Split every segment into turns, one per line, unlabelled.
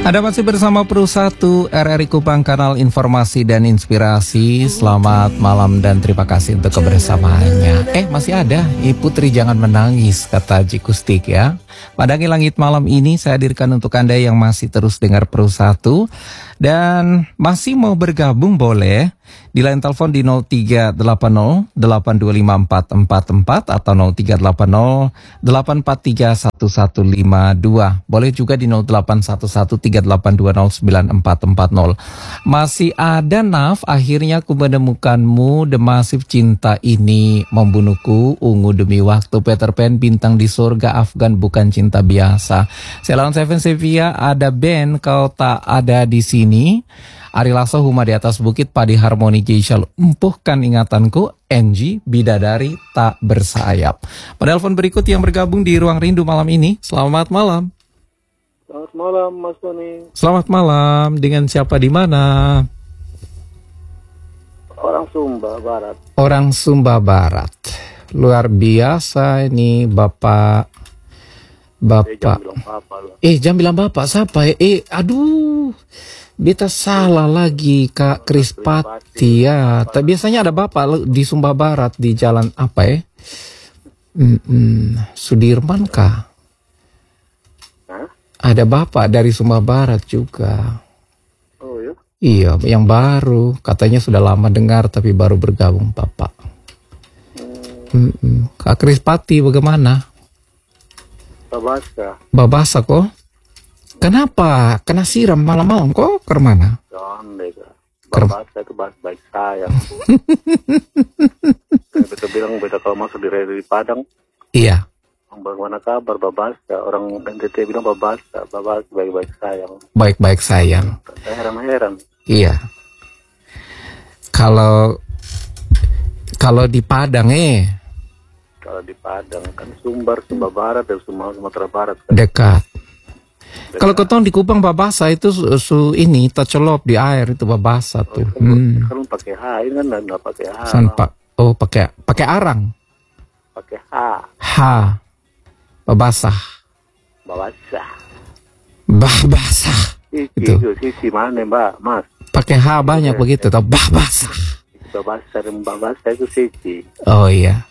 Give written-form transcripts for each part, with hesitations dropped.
Anda masih bersama Pro 1 RRI Kupang, kanal informasi dan inspirasi. Selamat malam dan terima kasih untuk kebersamaannya. Masih ada, Putri jangan menangis, kata Jikustik ya. Padangi langit malam ini saya hadirkan untuk Anda yang masih terus dengar Pro 1. Dan masih mau bergabung boleh di line telepon di 0380-825-444 atau 0380-843-1152. Boleh juga di 0811-382-094440. Masih ada Naf, akhirnya aku menemukanmu, The Massive Cinta Ini Membunuhku, Ungu Demi Waktu, Peter Pan, Bintang di Surga, Afgan Bukan Cinta Biasa. Selon Seven Sevilla, ada band Kau Tak Ada di Sini, Ari Lasso, Huma di Atas Bukit, Padi Harmoni, Geisha Lumpuhkan Ingatanku, NG, Bidadari Tak Bersayap. Penelpon berikut yang bergabung di Ruang Rindu malam ini. Selamat malam.
Selamat malam Mas Tony.
Selamat malam. Dengan siapa di mana?
Orang Sumba Barat.
Orang Sumba Barat. Luar biasa ini Bapak. Jangan bilang Bapak siapa ya? Aduh. Beta salah lagi Kak Krispati ya. Biasanya ada Bapak di Sumba Barat di jalan apa ya? Sudirman kah? Ada Bapak dari Sumba Barat juga.
Oh ya?
Iya, yang baru. Katanya sudah lama dengar tapi baru bergabung Bapak. Kak Krispati bagaimana? Babasa kok? Kenapa? Kena siram malam-malam kok? Ke mana?
Jangan deh Kak. Babasa itu baik sayang. Beta bilang beta kalau masuk di Padang.
Iya.
Bagaimana kabar Babasa? Orang NTT bilang Babasa baik-baik sayang.
Baik-baik sayang.
Saya heran.
Iya. Kalau di Padang
Kalau di Padang kan Sumba Barat dan Sumatera Barat kan.
Dekat. Kalau ketong di Kupang Babasa itu ini tercelop di air itu Babasa tuh.
Kalau pakai H ini kan nggak pakai H.
Pakai arang.
Pakai H.
Babasa.
Itu sisi mana Mbak Mas?
Pakai H banyak begitu atau Babasa.
Babasa dan Babasa itu sisi.
Oh iya.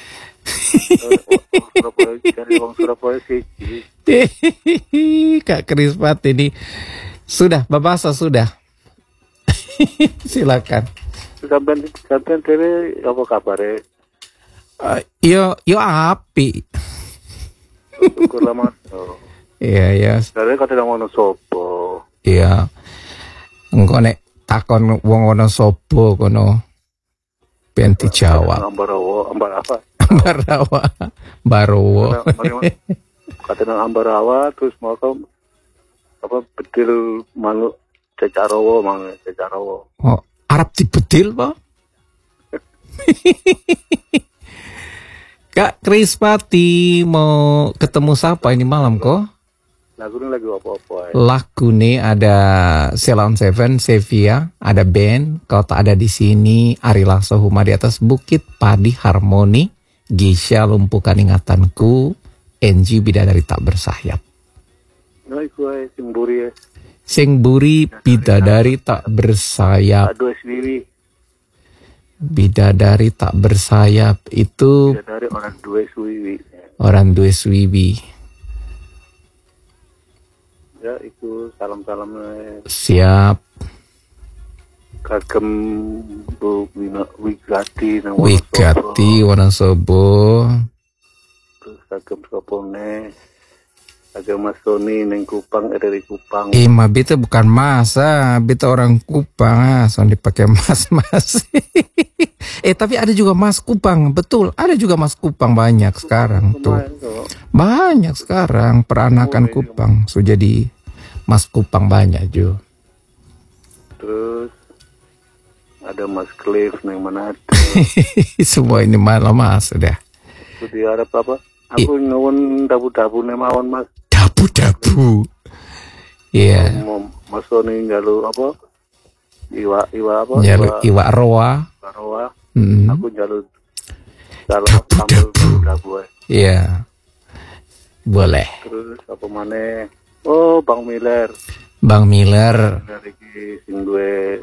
Surabaya sisi.
Kak Krispat ini sudah Babasa sudah. Silakan.
Sampai TV apa kabar
Yo api.
Syukur lama.
Iya.
Dari kata nang ono sopo.
Iya. Engko nek takon wong ono sopo kono penti jawab. Ambarawa.
Kata nang Ambarawa terus mau bedil manuk Cecarowo.
Oh, Arab dibedil, Pak? Kak Krispati mau ketemu siapa ini malam kok?
Lagu apa-apa.
Lagu nih ada Selon Seven Sevilla, ada band Kau Tak Ada di Sini, Ari Lasso, Huma di Atas Bukit, Padi Harmoni, Geisha Lumpuhkan Ingatanku, NG, Bidadari Tak Bersayap. Sing Buri Bidadari Tak Bersayap. Bidadari Tak Bersayap itu
Bidadari
orang dua swiwi.
Ya itu salam-salam
Siap.
Kagem Bu Wigati
Wonosobo.
Terus kagem sopone kagem Mas Tony neng Kupang dari Kupang.
Beta bukan mas, beta orang Kupang, soalnya dipakai mas. Tapi ada juga mas Kupang, betul. Ada juga mas Kupang banyak sekarang tuh. Banyak sekarang peranakan Kupang, sudah jadi mas Kupang banyak juga.
Terus ada Mas Cliff neng Manado.
Semua ini malah mas sudah.
Itu diharap apa? Aku nyuwun dabu-dabu mawon Mas.
Dabu. Iya.
Mas Tony njalu apa? Iwa apa?
Iwa roa.
Aku njalu dabu.
Iya. Boleh.
Terus apa maneh? Oh, Bang Miller.
Bang Miller.
dari sing duwe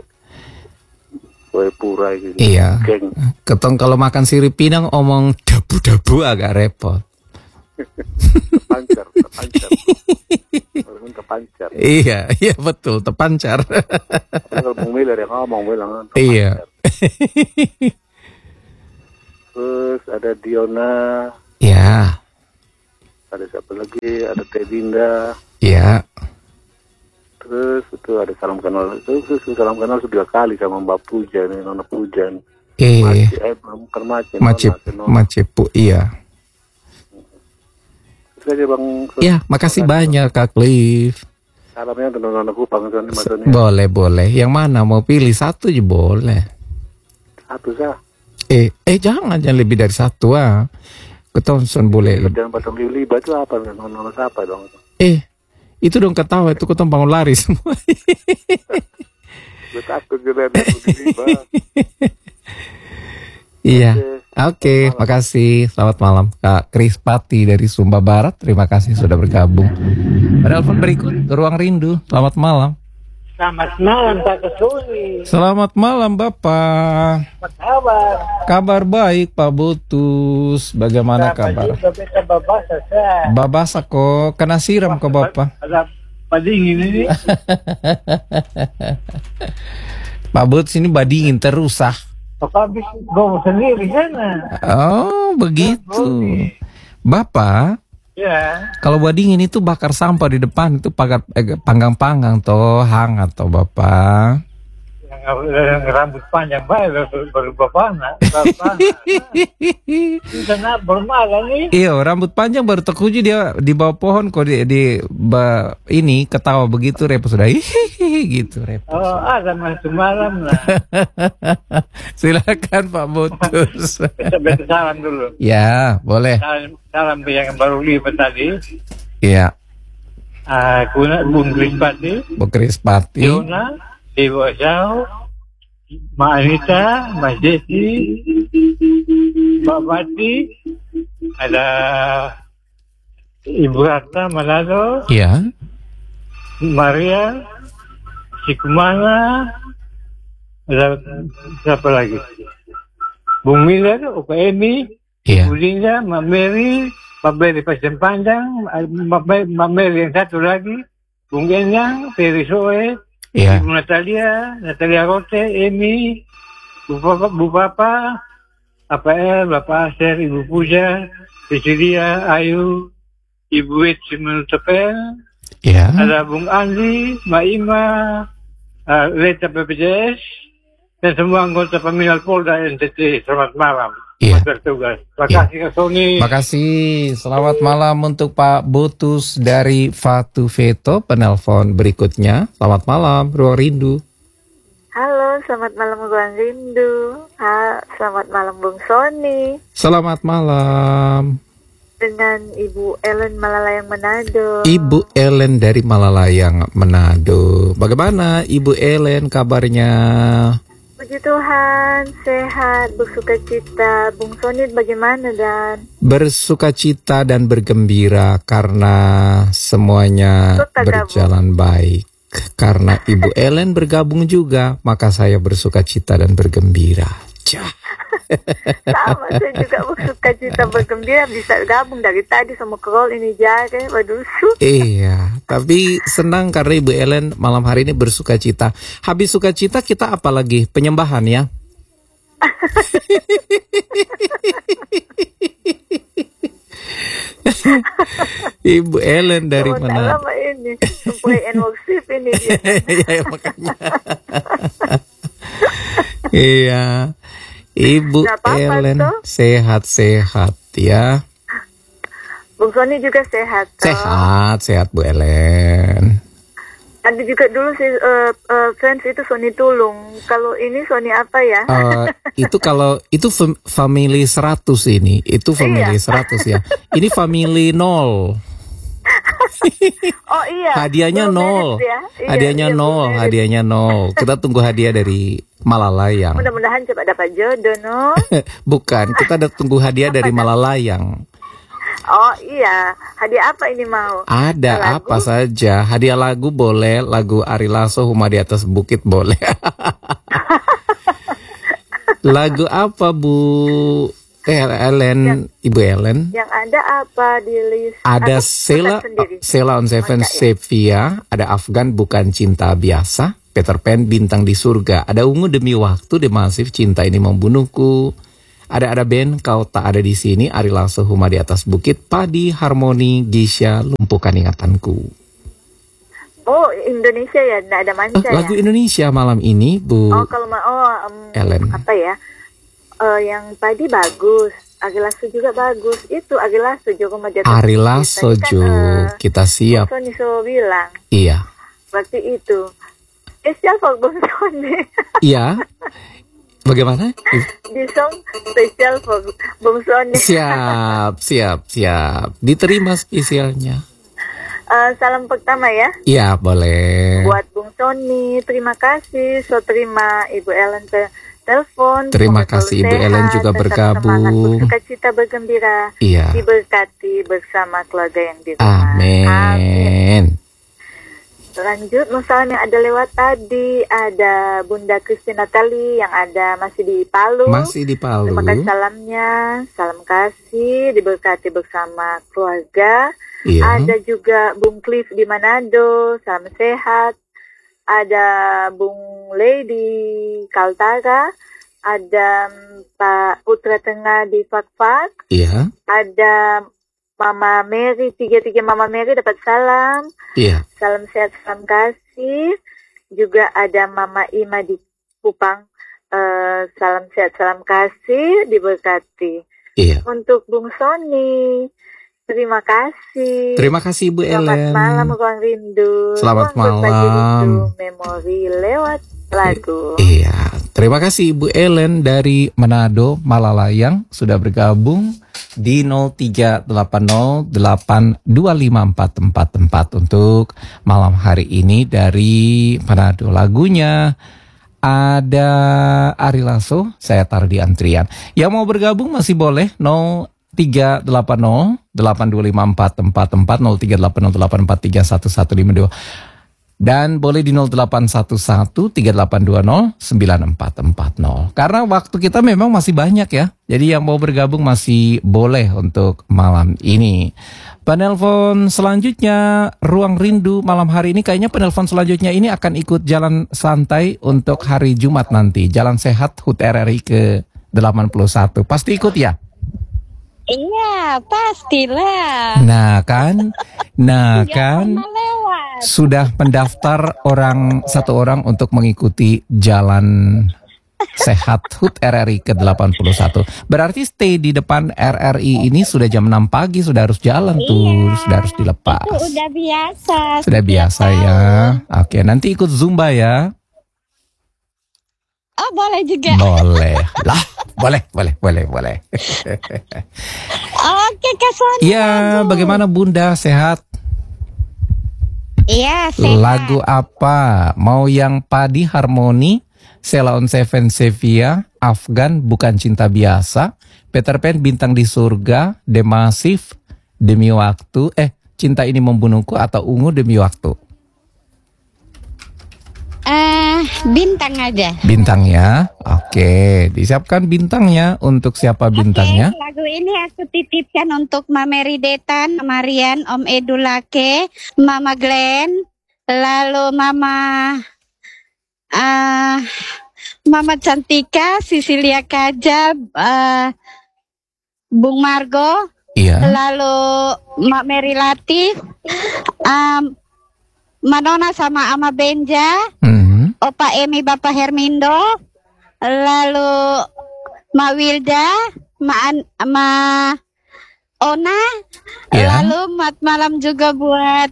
pura gitu.
Iya.
Geng.
Ketong kalau makan sirip pinang omong dabu-dabu agak repot.
Terpancar. Orang terpancar.
Iya betul, terpancar.
Kalau Bang Miller yang ngomong bilang
Iya.
Terus ada Diona,
Ya.
ada siapa lagi? Ada Teh Dinda.
Ya.
Terus itu ada salam kenal. Terus salam kenal sudah kali sama Mbak Pujan, Nona Pujan. Bukan
Macepu, iya.
Terus aja Bang.
Ya, makasih banyak Kak Cliff.
Salamnya untuk Nona Kupang maksudnya.
Boleh. Yang mana mau pilih satu aja boleh.
Satu sah.
Jangan lebih dari satu Ketonson boleh.
Jangan Batam Lili, itu apa? Nona siapa dong?
Itu dong ketawa itu ketong bangun lari semua.
Gue takut juga ada Bang.
Iya. Oke, makasih. Selamat malam Kak Krispati dari Sumba Barat. Terima kasih sudah bergabung. Pada telepon berikut Ruang Rindu. Selamat malam.
Selamat malam Pak Kesuni.
Selamat malam Bapak.
Apa kabar?
Kabar baik Pak Butus. Bagaimana kabar? Babasa kok kena siram kok Bapak.
Ada padingin ini.
Pak Butus ini badingin terus
Bapak habis bawa sendiri sana.
Oh begitu. Bapak,
Ya.
kalau badingin itu bakar sampah di depan itu panggang-panggang toh hangat toh Bapak.
Yang rambut panjang baru bapak nak. Kita nak bermalam nih.
Iya, rambut panjang baru terkuji dia di bawah pohon kok ini ketawa begitu repot sudah gitu repot.
Oh, ada masuk malam lah.
Silakan Pak Butus.
Kita salam dulu.
Ya, boleh.
Salam yang baru lipat tadi.
Iya.
Aku nak Bung Krispati.
Bu Krispati.
Yona, Ibu Asau, Mak Anita, Mas Desi, Mbak Pati, ada Ibu Ratna Manado,
Iya.
Maria, Sikumana, ada siapa lagi? Bung Miller, Oka Emi,
Iya.
Bu Linda, Mak Mary, Mak Mary Pasien Panjang, Mak Mary yang satu lagi, Bung Enyang, Ferry Soe,
Iya.
Ibu Natalia Rote, Emi, Bu Papa, APL, Bapak Aser, Ibu Puja, Cecilia, Ayu, Ibu Eci Menutepel,
Iya.
ada Bung Andi, Mbak Ima, Leta BPJS, dan semua anggota pemilihan Polda NTT. Selamat malam.
Iya.
Bertugas. Terima kasih Kak Sony.
Makasih. Selamat malam untuk Pak Butus dari Fatu Veto. Penelpon berikutnya. Selamat malam, Ruang Rindu.
Halo, selamat malam Ruang Rindu. Selamat malam Bung Sony.
Selamat malam.
Dengan Ibu Ellen Malalayang Manado.
Ibu Ellen dari Malalayang Manado. Bagaimana Ibu Ellen kabarnya?
Puji Tuhan, sehat, bersuka cita. Bung Sony bagaimana Dan?
Bersuka cita dan bergembira karena semuanya berjalan baik. Karena Ibu Ellen bergabung juga, maka saya bersuka cita dan bergembira.
Sama, saya juga bersuka cita bergembira bisa gabung dari tadi sama Krol ini jare, waduh.
Iya, tapi senang karena Ibu Ellen malam hari ini bersuka cita. Habis suka cita kita apa lagi? Penyembahan ya? Ibu Ellen dari mana?
Lama ini, play and worship ini dia.
Ya, makanya. Iya. Ibu Ellen sehat-sehat ya.
Bung Sony juga sehat.
Sehat Bu Ellen.
Ada juga dulu sih fans itu Sony Tulung. Kalau ini Sony apa ya?
Itu kalau itu family 100 ini. Itu family 100 ya. Ini family 0.
Oh iya.
Hadiahnya 0.
Ya?
Hadiahnya 0, hadiahnya 0. Kita tunggu hadiah dari Malalayang.
Mudah-mudahan cepat dapat jodoh, no?
Bukan, kita ada tunggu hadiah dari Malalayang.
Oh iya, hadiah apa ini mau?
Ada
Lagu?
apa saja. Hadiah lagu boleh, lagu Ari Lasso Huma di Atas Bukit boleh. Lagu apa Bu Ellen, Ibu Ellen?
Yang ada apa di list?
Ada
Aku
Sheila on Seven Sevilla, ada Afgan Bukan Cinta Biasa, Peter Pan Bintang di Surga, ada Ungu Demi Waktu, The Massive Cinta Ini Membunuhku, ada band Kau Tak Ada di Sini, Ari Lasso Huma di Atas Bukit, Padi Harmoni Gisha Lumpuhkan Ingatanku.
Oh, Indonesia ya, nggak ada manca ya?
Lagu Indonesia malam ini Bu
Oh, kalau
Ellen.
Apa ya? Yang Padi bagus, Ari Lasso juga bagus. Itu Ari Lasso juga
Ari Lasso juga kita siap.
Bung Sony so bilang.
Iya.
Berarti itu. Spesial for Bung Sony.
Iya. Bagaimana?
Di song spesial for Bung Sony.
Siap. Diterima spesialnya.
Salam pertama ya.
Iya, boleh.
Buat Bung Sony, terima kasih. So terima Ibu Ellen telepon.
Terima kasih Ibu Ellen juga bergabung.
Sukacita bergembira.
Iya.
Diberkati bersama keluarga yang di rumah.
Amin.
Lanjut, salam yang ada lewat tadi. Ada Bunda Christine Natali yang ada masih di Palu.
Masih di Palu.
Terima kasih salamnya. Salam kasih, diberkati bersama keluarga.
Iya.
Ada juga Bung Cliff di Manado, salam sehat. Ada Bung Lady Kaltara. Ada Pak Putra Tengah di Fakfak.
Iya.
Ada Mama Mary, 33 Mama Mary dapat salam.
Iya.
Salam sehat, salam kasih. Juga ada Mama Ima di Kupang. Salam sehat, salam kasih, diberkati.
Iya.
Untuk Bung Sony, terima kasih.
Terima kasih Ibu Ellen.
Selamat malam, Ruang Rindu.
Selamat
Ruang berbagi
malam.
rindu, memori lewat lagu.
Iya. Terima kasih Ibu Ellen dari Manado, Malalayang sudah bergabung di 0380825444 untuk malam hari ini dari Manado. Lagunya ada Ari Lasso, saya taruh di antrian. Yang mau bergabung masih boleh 0380825444 038084311152 dan boleh di 081138209440. Karena waktu kita memang masih banyak ya. Jadi yang mau bergabung masih boleh untuk malam ini. Penelpon selanjutnya Ruang Rindu malam hari ini, kayaknya penelpon selanjutnya ini akan ikut jalan santai untuk hari Jumat nanti. Jalan sehat HUT RRI ke 81. Pasti ikut ya?
Iya, pastilah.
Nah kan sudah mendaftar satu orang untuk mengikuti jalan sehat HUT RRI ke 81. Berarti stay di depan RRI ini sudah jam 6 pagi, sudah harus jalan tuh, sudah harus dilepas.
Itu udah biasa.
Sudah biasa ya. Oke, nanti ikut Zumba ya.
Oh, boleh juga.
Boleh lah, boleh.
Oke, Kak Sony.
Iya, bagaimana Bunda, sehat?
Iya, sehat.
Lagu apa? Mau yang Padi Harmoni, Sheila on Seven Sevilla, Afgan Bukan Cinta Biasa, Peter Pan Bintang di Surga, The Massive, Demi Waktu, Cinta Ini Membunuhku, atau Ungu Demi Waktu?
Bintang aja.
Bintang ya. Oke, disiapkan bintangnya. Untuk siapa bintangnya?
Oke, lagu ini aku titipkan untuk Mama Ridetan, Mama Rian, Om Edulake, Mama Glenn, lalu Mama Cantika, Sisilia Kaja, Bung Margo,
Iya.
lalu Mak Mary Latif, Madonna sama Ama Benja, Opa Emi Bapak Hermindo, lalu Ma Wilda, Ma Ona, lalu mat malam juga buat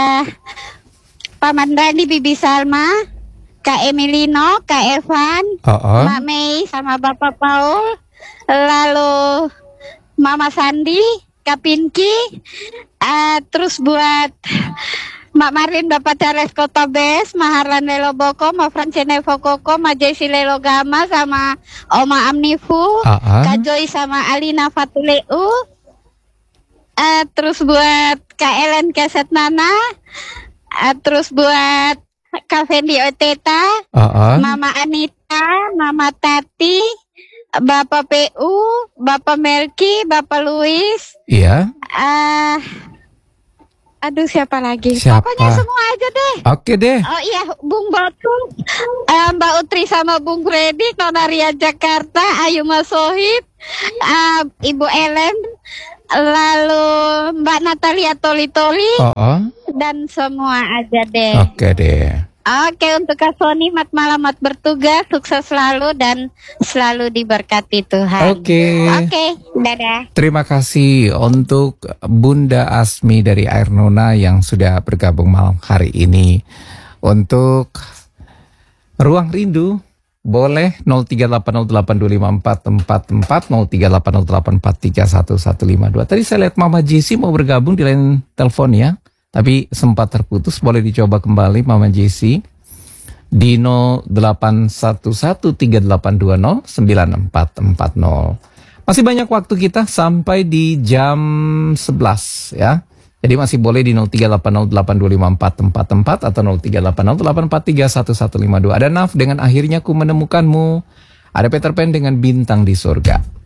Paman Rani, Bibi Salma, Kak Emilino, Kak Evan, Mak Mei sama Bapak Paul, lalu Mama Sandi, Kak Pinky, terus buat Mak Marin, Bapak Charles Kota Bes, Maharlan Lelo Boko, Ma Francine Fokoko, Ma Jesi Lelo Gama, sama Oma Amnifu, Kak Joy sama Alina Fatuleu, Terus buat Kak Ellen Keset Nana, terus buat Kak Fendi Oteta, Mama Anita, Mama Tati, Bapak PU, Bapak Melki, Bapak Luis.
Iya.
Aduh, siapa lagi?
Siapa?
Pokoknya semua aja deh.
Oke deh.
Oh iya, Bung Batu, Mbak Utri sama Bung Freddy, Nona Ria Jakarta, Ayu Mas Sohib, Ibu Ellen, lalu Mbak Natalia Toli-Toli, dan semua aja deh.
Oke deh.
Oke, untuk Kak Sony, mat malamat bertugas, sukses selalu dan selalu diberkati Tuhan.
Oke,
dadah.
Terima kasih untuk Bunda Asmi dari Air Nona yang sudah bergabung malam hari ini. Untuk Ruang Rindu, boleh 0380825444, 038084315152. Tadi saya lihat Mama Jessy mau bergabung di line telepon ya. Tapi sempat terputus, boleh dicoba kembali Mama Jessy di 081382094440. Masih banyak waktu kita sampai di jam 11 ya. Jadi masih boleh di 0380825444 atau 038084315152. Ada Naf dengan Akhirnya Ku Menemukanmu. Ada Peter Pan dengan Bintang di Surga.